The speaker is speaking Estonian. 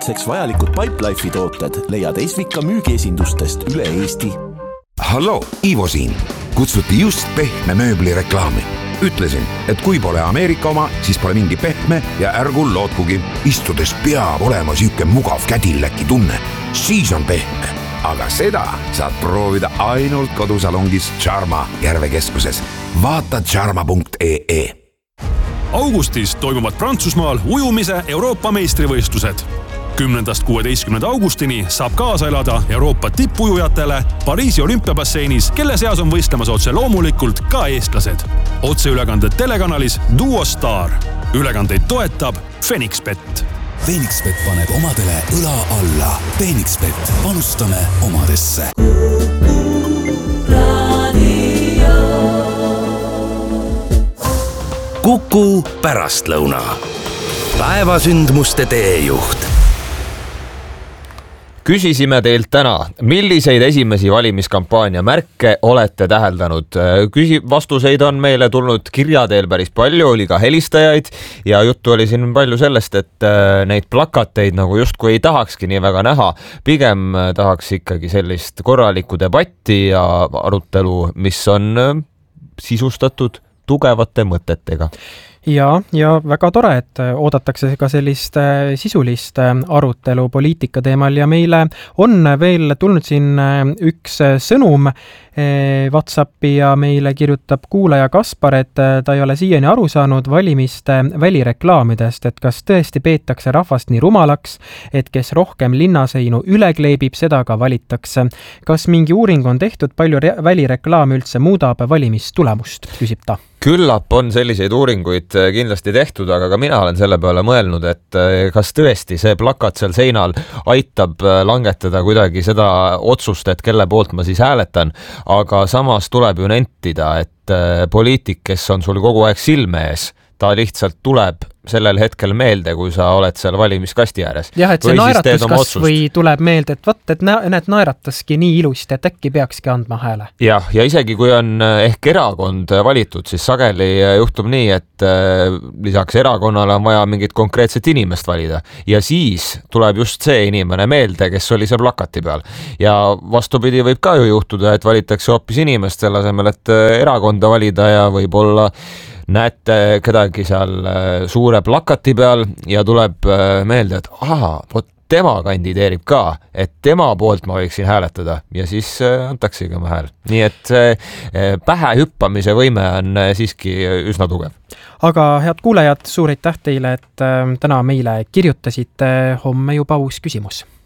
Seks vajalikud Pipelife'i tooted leiad Esvika müügiesindustest üle Eesti. Halloo, Ivo siin. Kutsuti just pehme mööbli reklaami. Ütlesin, et kui pole Ameerika oma, siis pole mingi pehme ja ärgu lootkugi. Istudes peab olema süüke mugav kädilläki tunne. Siis on pehme. Aga seda saad proovida ainult kodusalongis Charma Järvekeskuses. Vaata charma.ee. Augustis toimuvad Prantsusmaal ujumise Euroopa meistrivõistlused. 10.–16. augustini saab kaasa elada Euroopa tippujujatele Pariisi olümpiabasseinis, kelle seas on võistlemas otse loomulikult ka eestlased. Otseülekanded telekanalis Duo Star. Ülekandeid toetab Phoenixbet. Phoenixbet paneb omadele õla alla. Phoenixbet, panustame omadesse. Kuku pärastlõuna. Päevasündmuste teejuht. Küsisime teilt täna, milliseid esimesi valimiskampaania märke olete täheldanud? Vastuseid on meile tulnud kirja teel päris palju, oli ka helistajaid ja juttu oli siin palju sellest, et neid plakateid nagu justkui ei tahakski nii väga näha. Pigem tahaks ikkagi sellist korralikku debatti ja arutelu, mis on sisustatud tugevate mõtetega. Ja väga tore, et oodatakse ka sellist sisulist arutelu poliitika teemal ja meile on veel tulnud siin üks sõnum WhatsAppi ja meile kirjutab kuulaja Kaspar, et ta ei ole siiani aru saanud valimiste välireklaamidest, et kas tõesti peetakse rahvast nii rumalaks, et kes rohkem linnaseinu üle kleebib, seda ka valitakse. Kas mingi uuring on tehtud, palju välireklaam üldse muudab valimistulemust, küsib ta. Küllap on selliseid uuringuid kindlasti tehtud, aga ka mina olen selle peale mõelnud, et kas tõesti see plakat seal seinal aitab langetada kuidagi seda otsust, et kelle poolt ma siis hääletan, aga samas tuleb ju nentida, et poliitik, kes on sul kogu aeg silme ees, ta lihtsalt tuleb sellel hetkel meelde, kui sa oled seal valimiskasti ääres. Jah, et see naeratus kas või tuleb meelde, et need naerataski nii ilusti, et äkki peakski andma hääle. Ja isegi kui on ehk erakond valitud, siis sageli juhtub nii, et lisaks erakonnale on vaja mingit konkreetset inimest valida. Ja siis tuleb just see inimene meelde, kes oli seal plakati peal. Ja vastupidi võib ka ju juhtuda, et valitakse hoopis inimest selle asemel, et erakonda valida ja võib-olla näete kedagi seal suure plakati peal ja tuleb meelde, et vot tema kandideerib ka, et tema poolt ma võiksin hääletada ja siis antaksegi oma hääl. Nii et pähe hüppamise võime on siiski üsna tugev. Aga head kuulajad, suur aitäh teile, et täna meile kirjutasite. Homme juba uus küsimus.